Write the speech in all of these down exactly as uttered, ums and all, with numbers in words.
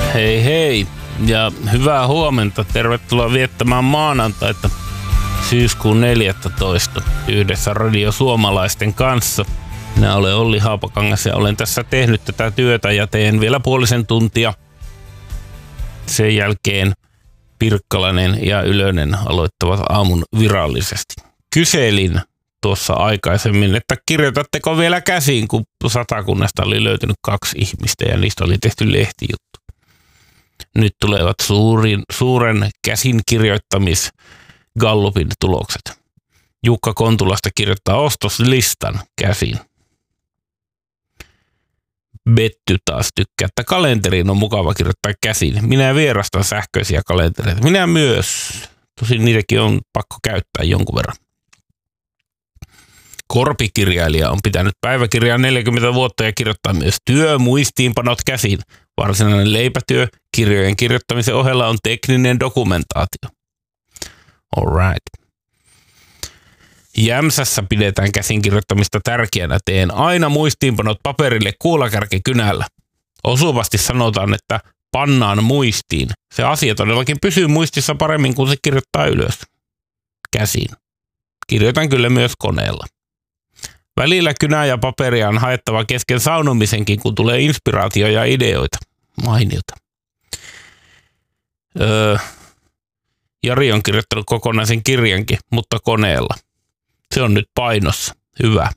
Hei hei ja hyvää huomenta. Tervetuloa viettämään maanantaita syyskuun neljästoista yhdessä Radio Suomalaisten kanssa. Minä olen Olli Haapakangas ja olen tässä tehnyt tätä työtä ja teen vielä puolisen tuntia. Sen jälkeen Pirkkalainen ja Ylönen aloittavat aamun virallisesti. Kyselin tuossa aikaisemmin, että kirjoitatteko vielä käsiin, kun Satakunnasta oli löytynyt kaksi ihmistä ja niistä oli tehty lehtijuttu. Nyt tulevat suurin, suuren käsin kirjoittamis Gallupin tulokset. Jukka Kontulasta kirjoittaa ostoslistan käsin. Betty taas tykkää, että kalenteriin on mukava kirjoittaa käsin. Minä vierastan sähköisiä kalentereita. Minä myös. Tosin niitäkin on pakko käyttää jonkun verran. Korpikirjailija on pitänyt päiväkirjaa neljäkymmentä vuotta ja kirjoittaa myös työmuistiinpanot käsin. Varsinainen leipätyö kirjojen kirjoittamisen ohella on tekninen dokumentaatio. All right. Jämsässä pidetään käsinkirjoittamista tärkeänä. Teen aina muistiinpanot paperille kuulakärkikynällä. Osuvasti sanotaan, että pannaan muistiin. Se asia todellakin pysyy muistissa paremmin, kun se kirjoittaa ylös. Käsin. Kirjoitan kyllä myös koneella. Välillä kynää ja paperia on haettava kesken saunomisenkin, kun tulee inspiraatio ja ideoita. Mainiota. Öö, Jari on kirjoittanut kokonaisen kirjankin, mutta koneella. Se on nyt painossa. Hyvä.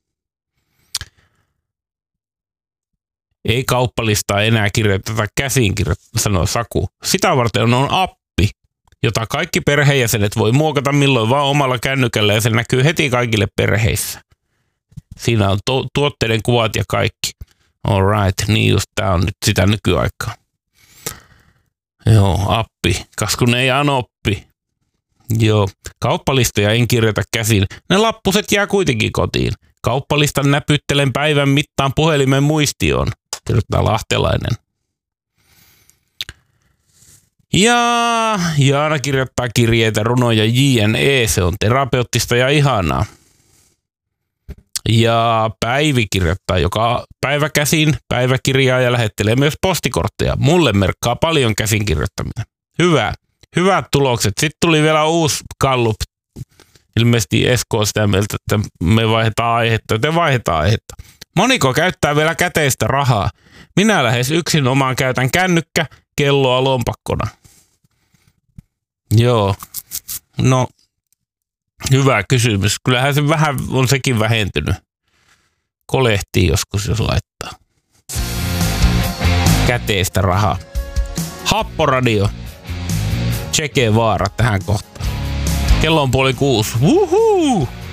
Ei kauppalistaa enää kirjoiteta käsiin, sanoo Saku. Sitä varten on appi, jota kaikki perheenjäsenet voi muokata milloin vaan omalla kännykällä ja se näkyy heti kaikille perheissä. Siinä on to- tuotteiden kuvat ja kaikki. All right, niin just tää on nyt sitä nykyaikaa. Joo, appi. Kas kun ei anoppi. Joo, kauppalistoja en kirjoita käsin. Ne lappuset jää kuitenkin kotiin. Kauppalistan näpyttelen päivän mittaan puhelimen muistioon. Kirjoittaa lahtelainen. Ja Jaana kirjoittaa kirjeitä, runoja, jne. Se on terapeuttista ja ihanaa. Ja Päivi kirjoittaa joka päivä käsin päiväkirjaa ja lähettelee myös postikortteja. Mulle merkkaa paljon käsin kirjoittaminen. Hyvä. Hyvät tulokset. Sitten tuli vielä uusi Gallup. Ilmeisesti Esko on sitä mieltä, että me vaihdetaan aihetta, joten vaihdetaan aihetta. Moniko käyttää vielä käteistä rahaa? Minä lähes yksin omaan käytän kännykkä, kelloa lompakkona. Joo. No, hyvä kysymys. Kyllähän se vähän on sekin vähentynyt. Kolehtii joskus, jos laittaa. Käteistä rahaa. Happoradio. Che Guevara tähän kohtaan. Kello on puoli kuusi. Wuhuu!